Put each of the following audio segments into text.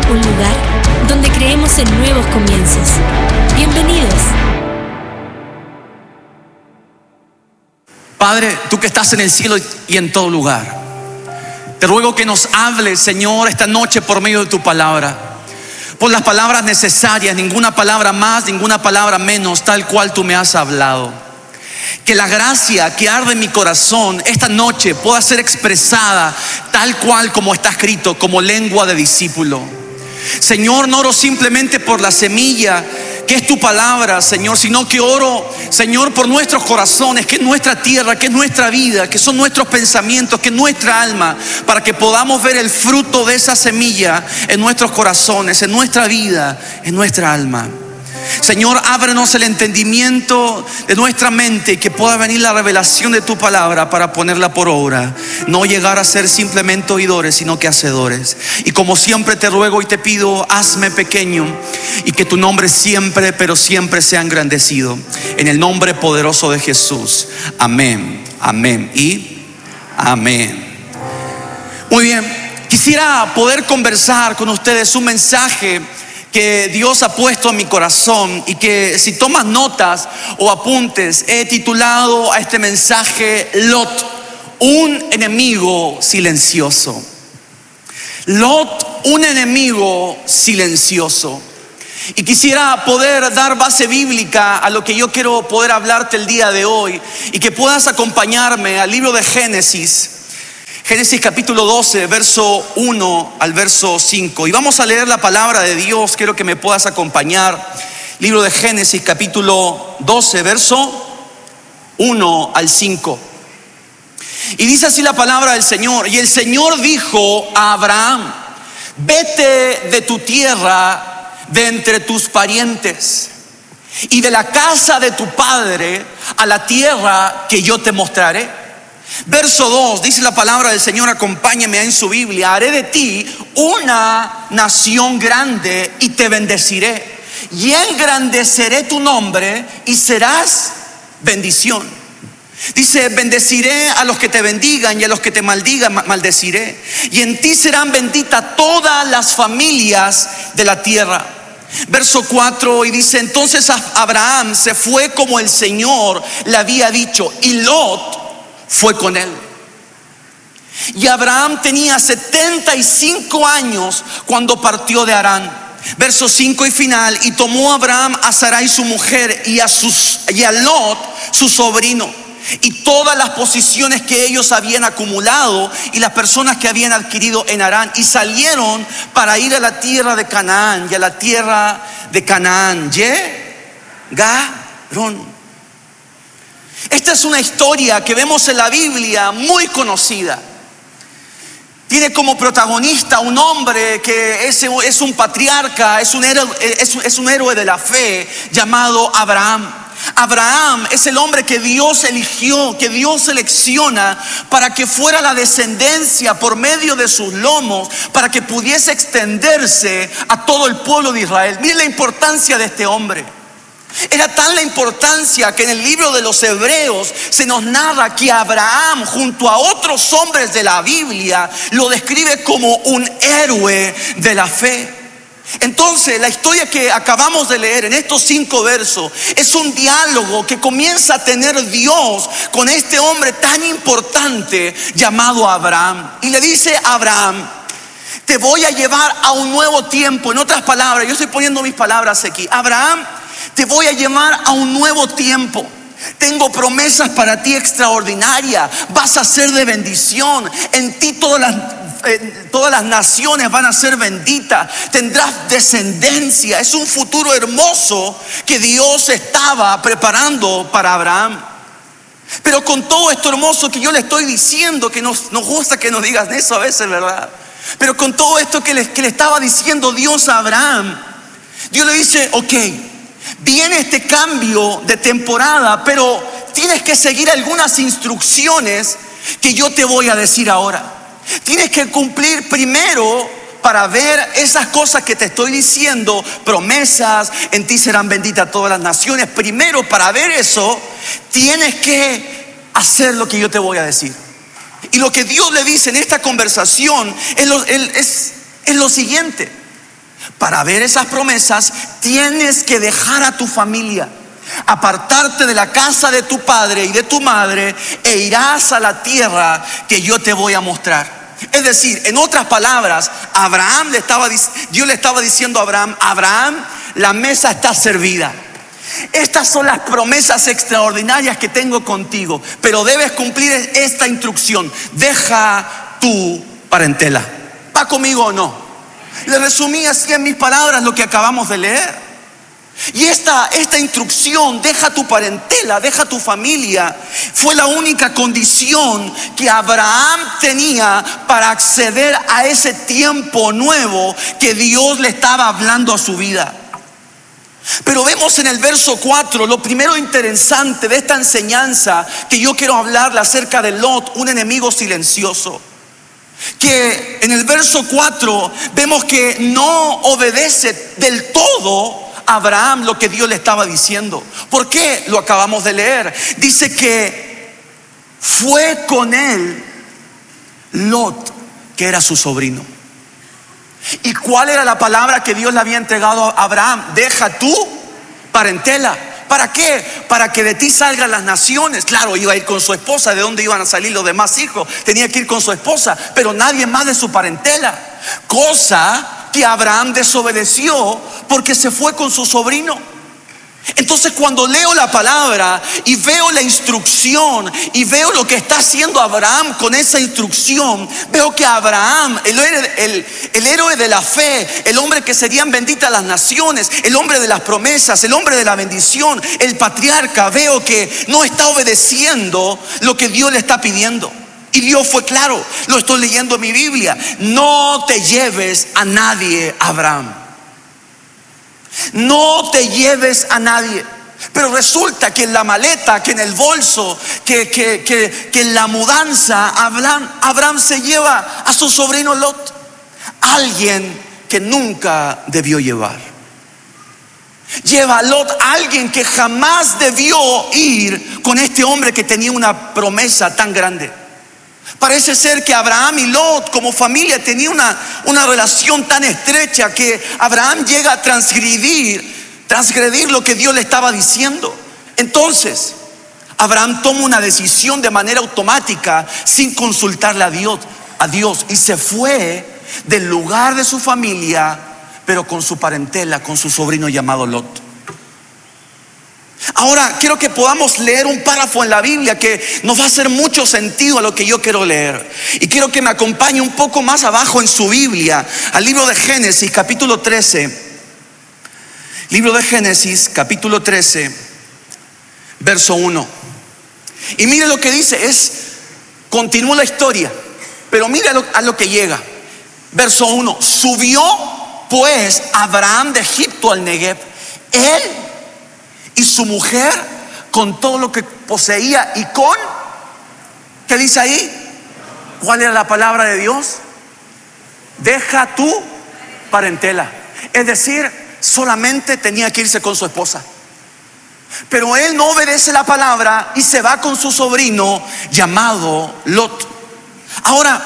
un lugar donde creemos en nuevos comienzos. Bienvenidos. Padre, tú que estás en el cielo y en todo lugar, te ruego que nos hables, Señor, esta noche por medio de tu palabra. Por las palabras necesarias, ninguna palabra más, ninguna palabra menos, tal cual tú me has hablado. Que la gracia que arde en mi corazón esta noche pueda ser expresada tal cual como está escrito, como lengua de discípulo. Señor, no oro simplemente por la semilla que es tu palabra, Señor, sino que oro, Señor, por nuestros corazones, que es nuestra tierra, que es nuestra vida, que son nuestros pensamientos, que es nuestra alma, para que podamos ver el fruto de esa semilla en nuestros corazones, en nuestra vida, en nuestra alma. Señor, ábrenos el entendimiento de nuestra mente y que pueda venir la revelación de tu palabra para ponerla por obra. No llegar a ser simplemente oidores, sino que hacedores. Y como siempre te ruego y te pido, hazme pequeño y que tu nombre siempre, pero siempre sea engrandecido. En el nombre poderoso de Jesús. Amén, amén y amén. Muy bien, quisiera poder conversar con ustedes un mensaje que Dios ha puesto en mi corazón y que si tomas notas o apuntes, he titulado a este mensaje Lot, un enemigo silencioso. Lot, un enemigo silencioso. Y quisiera poder dar base bíblica a lo que yo quiero poder hablarte el día de hoy y que puedas acompañarme al libro de Génesis. Génesis capítulo 12, verso 1 al verso 5. Y vamos a leer la palabra de Dios. Quiero que me puedas acompañar. Libro de Génesis capítulo 12, verso 1 al 5. Y dice así la palabra del Señor. Y el Señor dijo a Abraham: vete de tu tierra, de entre tus parientes y de la casa de tu padre a la tierra que yo te mostraré. Verso 2, dice la palabra del Señor, acompáñame en su Biblia: haré de ti una nación grande y te bendeciré y engrandeceré tu nombre y serás bendición. Dice: bendeciré a los que te bendigan y a los que te maldigan maldeciré, y en ti serán benditas todas las familias de la tierra. Verso 4, y dice: entonces Abraham se fue como el Señor le había dicho, y Lot fue con él. Y Abraham tenía 75 años cuando partió de Harán. Verso 5 y final: y tomó Abraham a Sarai su mujer y a Lot su sobrino, y todas las posesiones que ellos habían acumulado y las personas que habían adquirido en Harán, y salieron para ir a la tierra de Canaán. Y a la tierra de Canaán llegaron. Esta es una historia que vemos en la Biblia muy conocida. Tiene como protagonista un hombre que es un patriarca, es un héroe de la fe llamado Abraham. Abraham es el hombre que Dios eligió, que Dios selecciona para que fuera la descendencia por medio de sus lomos, para que pudiese extenderse a todo el pueblo de Israel. Miren la importancia de este hombre. Era tan la importancia que en el libro de los Hebreos se nos narra que Abraham, junto a otros hombres de la Biblia, lo describe como un héroe de la fe. Entonces, la historia que acabamos de leer en estos 5 versos es un diálogo que comienza a tener Dios con este hombre tan importante llamado Abraham. Y le dice a Abraham: te voy a llevar a un nuevo tiempo. En otras palabras, yo estoy poniendo mis palabras aquí. Abraham, te voy a llevar a un nuevo tiempo. Tengo promesas para ti extraordinarias. Vas a ser de bendición. En ti todas las naciones van a ser benditas. Tendrás descendencia. Es un futuro hermoso que Dios estaba preparando para Abraham. Pero con todo esto hermoso que yo le estoy diciendo, que nos gusta que nos digas eso a veces, ¿verdad? Pero con todo esto que le estaba diciendo Dios a Abraham, Dios le dice: ok, viene este cambio de temporada, pero tienes que seguir algunas instrucciones que yo te voy a decir ahora. Tienes que cumplir primero para ver esas cosas que te estoy diciendo, promesas, en ti serán benditas todas las naciones. Primero, para ver eso, tienes que hacer lo que yo te voy a decir. Y lo que Dios le dice en esta conversación es lo siguiente: Para ver esas promesas tienes que dejar a tu familia, apartarte de la casa de tu padre y de tu madre, e irás a la tierra que yo te voy a mostrar. Es decir, en otras palabras, Dios le estaba diciendo a Abraham: Abraham, la mesa está servida. Estas son las promesas extraordinarias que tengo contigo, pero debes cumplir esta instrucción: deja tu parentela. ¿Va conmigo o no? Le resumí así en mis palabras lo que acabamos de leer. Y esta instrucción, deja tu parentela, deja tu familia, fue la única condición que Abraham tenía para acceder a ese tiempo nuevo que Dios le estaba hablando a su vida. Pero vemos en el verso 4, lo primero interesante de esta enseñanza que yo quiero hablarle acerca de Lot, un enemigo silencioso. Que en el verso 4 vemos que no obedece del todo Abraham lo que Dios le estaba diciendo. ¿Por qué? Lo acabamos de leer. Dice que fue con él Lot, que era su sobrino. ¿Y cuál era la palabra que Dios le había entregado a Abraham? Deja tu parentela. ¿Para qué? Para que de ti salgan las naciones. Claro, iba a ir con su esposa. ¿De dónde iban a salir los demás hijos? Tenía que ir con su esposa, pero nadie más de su parentela. Cosa que Abraham desobedeció porque se fue con su sobrino. Entonces, cuando leo la palabra y veo la instrucción y veo lo que está haciendo Abraham con esa instrucción, veo que Abraham, el héroe de la fe, el hombre que serían benditas las naciones, el hombre de las promesas, el hombre de la bendición, el patriarca, veo que no está obedeciendo lo que Dios le está pidiendo. Y Dios fue claro, lo estoy leyendo en mi Biblia: no te lleves a nadie, Abraham. No te lleves a nadie. Pero resulta que en la maleta, que en el bolso, que en la mudanza, Abraham se lleva a su sobrino Lot, alguien que nunca debió llevar. Lleva a Lot, alguien que jamás debió ir con este hombre que tenía una promesa tan grande. Parece ser que Abraham y Lot como familia tenían una relación tan estrecha que Abraham llega a transgredir lo que Dios le estaba diciendo. Entonces Abraham toma una decisión de manera automática, sin consultarle a Dios, y se fue del lugar de su familia, pero con su parentela, con su sobrino llamado Lot. Ahora quiero que podamos leer un párrafo en la Biblia que nos va a hacer mucho sentido a lo que yo quiero leer. Y quiero que me acompañe un poco más abajo en su Biblia, al libro de Génesis, capítulo 13. Libro de Génesis, capítulo 13, verso 1. Y mire lo que dice, continúa la historia, pero mire a lo que llega. Verso 1: subió pues Abraham de Egipto al Negev, él y su mujer, con todo lo que poseía, y con, ¿qué dice ahí? ¿Cuál era la palabra de Dios? Deja tu parentela. Es decir, solamente tenía que irse con su esposa. Pero él no obedece la palabra y se va con su sobrino llamado Lot. Ahora,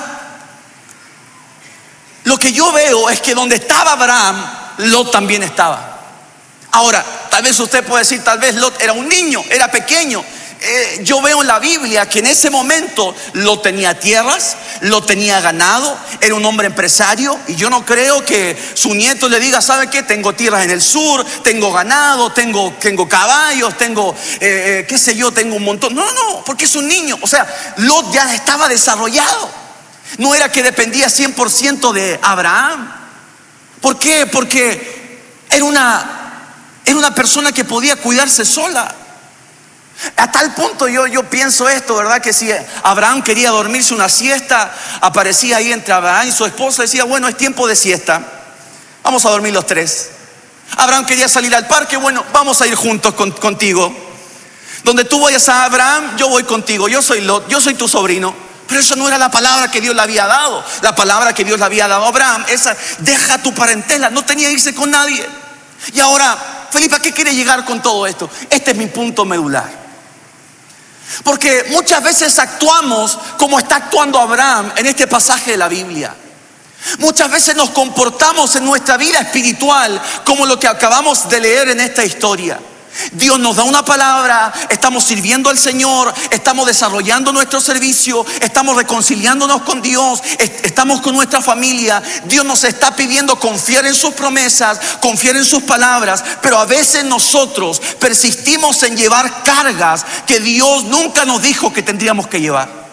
lo que yo veo es que donde estaba Abraham, Lot también estaba. Ahora, tal vez usted puede decir, tal vez Lot era un niño, era pequeño. Yo veo en la Biblia que en ese momento Lot tenía tierras, Lot tenía ganado, era un hombre empresario. Y yo no creo que su nieto le diga: ¿sabe qué? Tengo tierras en el sur, tengo ganado, tengo caballos, tengo, qué sé yo, tengo un montón. No, porque es un niño. O sea, Lot ya estaba desarrollado. No era que dependía 100% de Abraham. ¿Por qué? Porque era una persona que podía cuidarse sola. A tal punto yo pienso esto, ¿verdad? Que si Abraham quería dormirse una siesta, aparecía ahí entre Abraham y su esposa, decía: bueno, es tiempo de siesta, vamos a dormir los tres. Abraham quería salir al parque, bueno, vamos a ir juntos contigo. Donde tú vayas a Abraham, yo voy contigo, yo soy Lot, yo soy tu sobrino. Pero eso no era la palabra que Dios le había dado. La palabra que Dios le había dado a Abraham, esa: deja tu parentela. No tenía que irse con nadie. Y ahora, Felipe, ¿a qué quiere llegar con todo esto? Este es mi punto medular. Porque muchas veces actuamos como está actuando Abraham en este pasaje de la Biblia. Muchas veces nos comportamos en nuestra vida espiritual como lo que acabamos de leer en esta historia. Dios nos da una palabra, estamos sirviendo al Señor, estamos desarrollando nuestro servicio, estamos reconciliándonos con Dios, estamos con nuestra familia. Dios nos está pidiendo confiar en sus promesas, confiar en sus palabras, pero a veces nosotros persistimos en llevar cargas que Dios nunca nos dijo que tendríamos que llevar.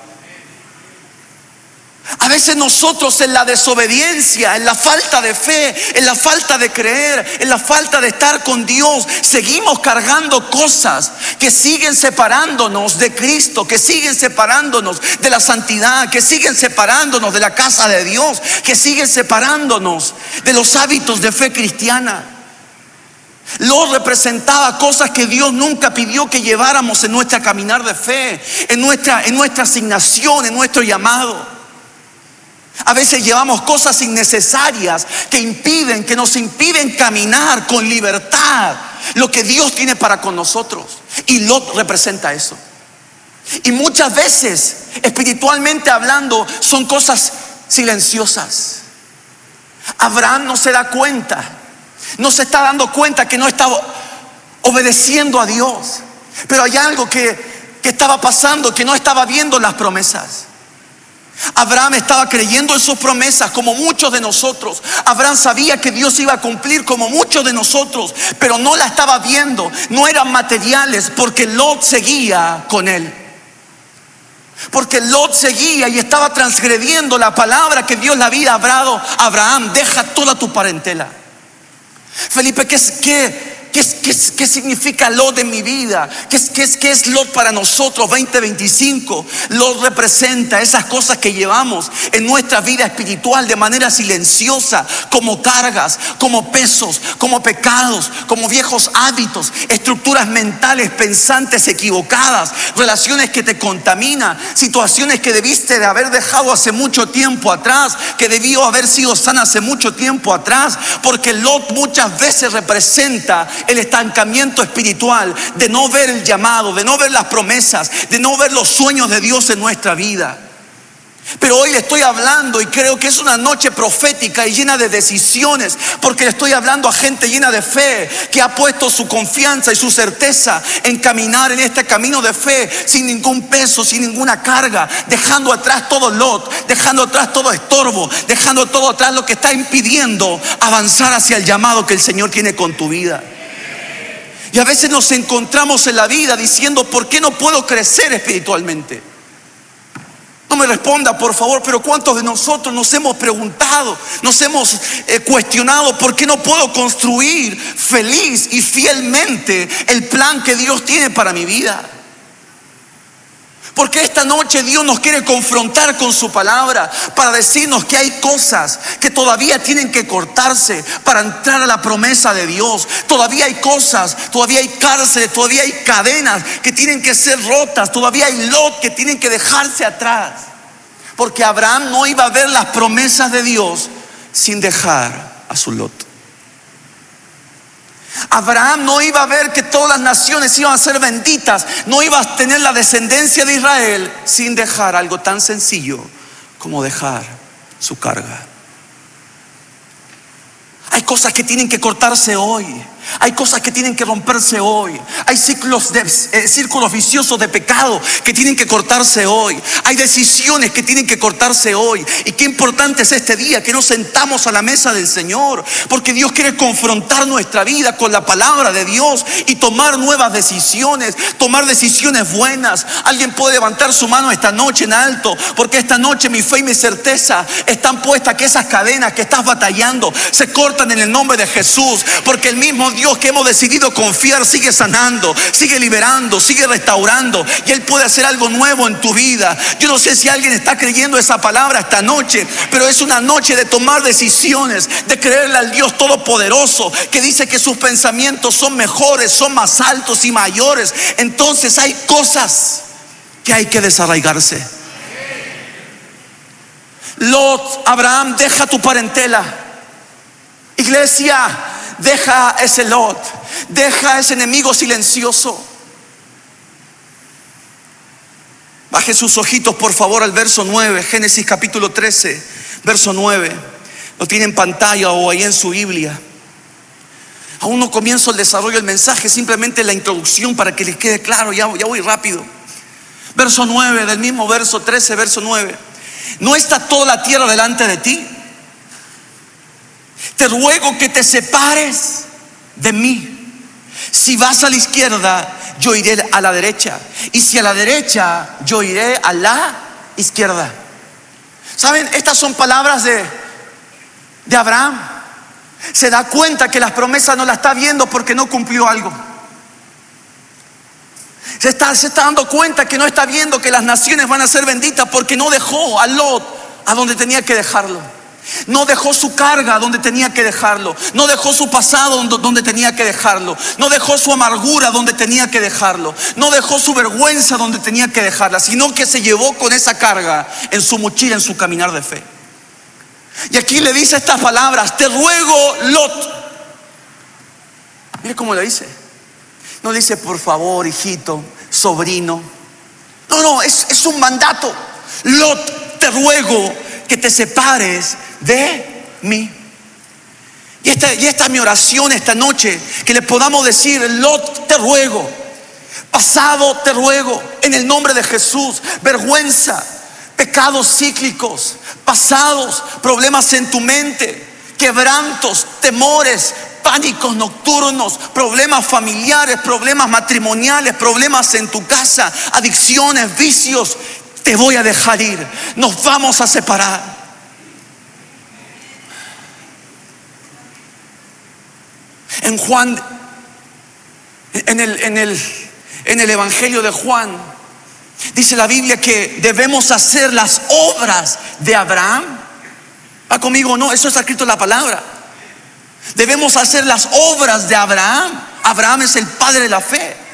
A veces nosotros en la desobediencia, en la falta de fe, en la falta de creer, en la falta de estar con Dios, seguimos cargando cosas que siguen separándonos de Cristo, que siguen separándonos de la santidad, que siguen separándonos de la casa de Dios, que siguen separándonos de los hábitos de fe cristiana. Lot representaba cosas que Dios nunca pidió que lleváramos en nuestra caminar de fe, en nuestra asignación, en nuestro llamado. A veces llevamos cosas innecesarias que nos impiden caminar con libertad lo que Dios tiene para con nosotros. Y Lot representa eso. Y muchas veces, espiritualmente hablando, son cosas silenciosas. Abraham no se da cuenta, no se está dando cuenta que no está obedeciendo a Dios. Pero hay algo que estaba pasando, que no estaba viendo las promesas. Abraham estaba creyendo en sus promesas como muchos de nosotros. Abraham sabía que Dios iba a cumplir como muchos de nosotros, pero no la estaba viendo. No eran materiales, porque Lot seguía con él. Porque Lot seguía y estaba transgrediendo la palabra que Dios le había hablado a Abraham: deja toda tu parentela. Felipe, ¿qué significa Lot en mi vida? ¿Qué es Lot para nosotros 2025? Lot representa esas cosas que llevamos en nuestra vida espiritual de manera silenciosa, como cargas, como pesos, como pecados, como viejos hábitos, estructuras mentales pensantes equivocadas, relaciones que te contaminan, situaciones que debiste de haber dejado hace mucho tiempo atrás, que debió haber sido sana hace mucho tiempo atrás. Porque Lot muchas veces representa el estancamiento espiritual, de no ver el llamado, de no ver las promesas, de no ver los sueños de Dios en nuestra vida. Pero hoy le estoy hablando, y creo que es una noche profética y llena de decisiones, porque le estoy hablando a gente llena de fe, que ha puesto su confianza y su certeza en caminar en este camino de fe, sin ningún peso, sin ninguna carga, dejando atrás todo Lot, dejando atrás todo estorbo, dejando todo atrás lo que está impidiendo avanzar hacia el llamado que el Señor tiene con tu vida. Y a veces nos encontramos en la vida diciendo: ¿por qué no puedo crecer espiritualmente? No me responda, por favor, pero ¿cuántos de nosotros nos hemos preguntado, nos hemos cuestionado por qué no puedo construir feliz y fielmente el plan que Dios tiene para mi vida? Porque esta noche Dios nos quiere confrontar con su palabra para decirnos que hay cosas que todavía tienen que cortarse para entrar a la promesa de Dios. Todavía hay cosas, todavía hay cárceles, todavía hay cadenas que tienen que ser rotas, todavía hay Lot que tienen que dejarse atrás. Porque Abraham no iba a ver las promesas de Dios sin dejar a su Lot. Abraham no iba a ver que todas las naciones iban a ser benditas, no iba a tener la descendencia de Israel sin dejar algo tan sencillo como dejar su carga. Hay cosas que tienen que cortarse hoy. Hay cosas que tienen que romperse hoy. Hay círculos viciosos de pecado que tienen que cortarse hoy. Hay decisiones que tienen que cortarse hoy. Y qué importante es este día que nos sentamos a la mesa del Señor, porque Dios quiere confrontar nuestra vida con la palabra de Dios y tomar nuevas decisiones, tomar decisiones buenas. Alguien puede levantar su mano esta noche en alto, porque esta noche mi fe y mi certeza están puestas que esas cadenas que estás batallando se cortan en el nombre de Jesús, porque el mismo Dios que hemos decidido confiar sigue sanando, sigue liberando, sigue restaurando, y Él puede hacer algo nuevo en tu vida. Yo no sé si alguien está creyendo esa palabra esta noche, pero es una noche de tomar decisiones, de creerle al Dios Todopoderoso, que dice que sus pensamientos son mejores, son más altos y mayores. Entonces hay cosas que hay que desarraigarse. Lot, Abraham, deja tu parentela. Iglesia, deja ese Lot, deja ese enemigo silencioso. Baje sus ojitos por favor al verso 9, Génesis capítulo 13, verso 9. lo tiene en pantalla o ahí en su Biblia. Aún no comienzo el desarrollo del mensaje, simplemente la introducción para que les quede claro. Ya voy rápido. Verso 9, del mismo verso 13, verso 9. ¿No está toda la tierra delante de ti? Te ruego que te separes de mí. Si vas a la izquierda, yo iré a la derecha. Y si a la derecha, yo iré a la izquierda. ¿Saben? Estas son palabras de Abraham. Se da cuenta que las promesas no las está viendo porque no cumplió algo. Se está dando cuenta que no está viendo que las naciones van a ser benditas porque no dejó a Lot a donde tenía que dejarlo. No dejó su carga donde tenía que dejarlo. No dejó su pasado donde tenía que dejarlo. No dejó su amargura donde tenía que dejarlo. No dejó su vergüenza donde tenía que dejarla, sino que se llevó con esa carga en su mochila, en su caminar de fe. Y aquí le dice estas palabras: te ruego, Lot. Mire cómo le dice. No dice por favor, hijito, sobrino. No, es un mandato. Lot, te ruego que te separes de mí. Y esta es mi oración esta noche, que le podamos decir: Lot, te ruego. Pasado, te ruego, en el nombre de Jesús. Vergüenza, pecados cíclicos, pasados, problemas en tu mente, quebrantos, temores, pánicos nocturnos, problemas familiares, problemas matrimoniales, problemas en tu casa, adicciones, vicios. Te voy a dejar ir. Nos vamos a separar. En Juan, en el Evangelio de Juan, dice la Biblia que debemos hacer las obras de Abraham. ¿Va conmigo o no? Eso está escrito en la palabra. Debemos hacer las obras de Abraham. Abraham es el padre de la fe.